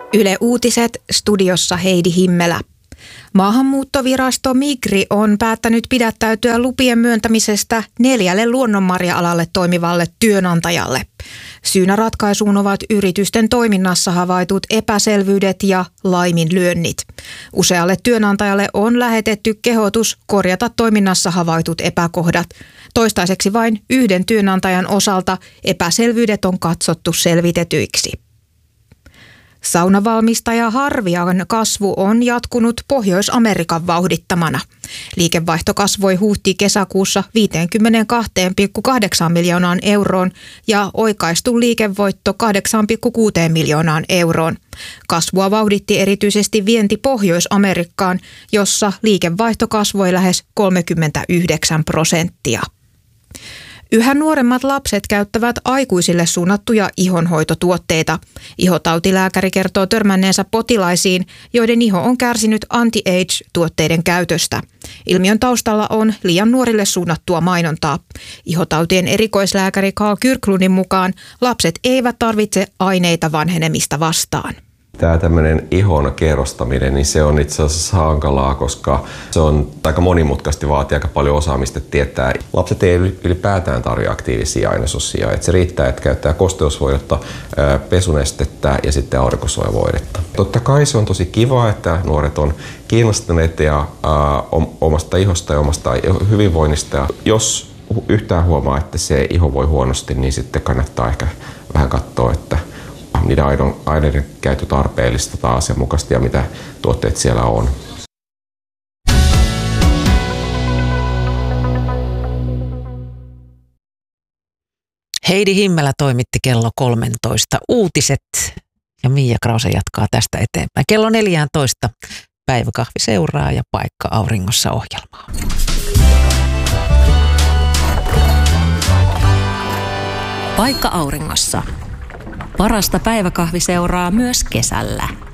Yle Uutiset, studiossa Heidi Himmelä. Maahanmuuttovirasto Migri on päättänyt pidättäytyä lupien myöntämisestä 4 luonnonmarja-alalle toimivalle työnantajalle. Syynä ratkaisuun ovat yritysten toiminnassa havaitut epäselvyydet ja laiminlyönnit. Usealle työnantajalle on lähetetty kehotus korjata toiminnassa havaitut epäkohdat. Toistaiseksi vain 1 työnantajan osalta epäselvyydet on katsottu selvitetyiksi. Saunavalmistaja Harvian kasvu on jatkunut Pohjois-Amerikan vauhdittamana. Liikevaihto kasvoi huhti-kesäkuussa 52,8 miljoonaan euroon ja oikaistu liikevoitto 8,6 miljoonaan euroon. Kasvua vauhditti erityisesti vienti Pohjois-Amerikkaan, jossa liikevaihto kasvoi lähes 39%. Yhä nuoremmat lapset käyttävät aikuisille suunnattuja ihonhoitotuotteita. Ihotautilääkäri kertoo törmänneensä potilaisiin, joiden iho on kärsinyt anti-age-tuotteiden käytöstä. Ilmiön taustalla on liian nuorille suunnattua mainontaa. Ihotautien erikoislääkäri Carl Kyrklundin mukaan lapset eivät tarvitse aineita vanhenemista vastaan. Tämä tämmöinen ihon kerrostaminen, niin se on itse asiassa hankalaa, koska se on aika monimutkaisesti, vaatii aika paljon osaamista, että tietää. Lapset ei ylipäätään tarvitse aktiivisia ainesosia. Että se riittää, että käyttää kosteusvoidetta, pesunestettä ja sitten aurinkosuojavoidetta. Totta kai se on tosi kiva, että nuoret on kiinnostuneita ja omasta ihosta ja omasta hyvinvoinnista. Ja jos yhtään huomaa, että se iho voi huonosti, niin sitten kannattaa ehkä vähän katsoa, että niiden aineiden käyttö tarpeellista tai asianmukaista ja mitä tuotteet siellä on. Heidi Himmelä toimitti kello 13 uutiset ja Mia Krause jatkaa tästä eteenpäin. Kello 14 päiväkahvi seuraa ja Paikka auringossa ohjelmaa. Paikka auringossa. Parasta päiväkahvi seuraa myös kesällä.